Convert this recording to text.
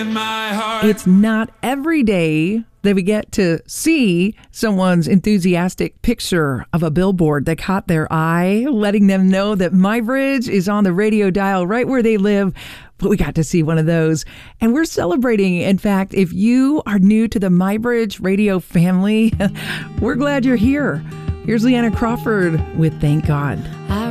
It's not every day that we get to see someone's enthusiastic picture of a billboard that caught their eye, letting them know that MyBridge is on the radio dial right where they live. But we got to see one of those, and we're celebrating. In fact, if you are new to the MyBridge radio family, we're glad you're here. Here's Leanna Crawford with Thank God. I